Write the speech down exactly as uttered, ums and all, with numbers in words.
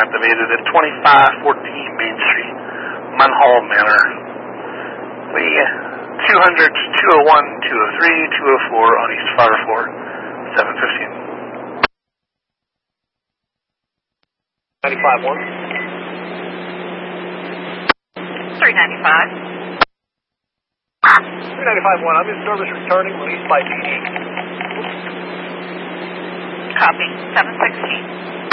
activated at twenty-five fourteen Main Street, Munhall Manor. We two hundred, two oh one, two oh three, two oh four on East Fire Floor, seven fifteen. ninety-five one. three ninety-five. three ninety-five one, I'm in service returning, released by P D. Copy, seven sixteen.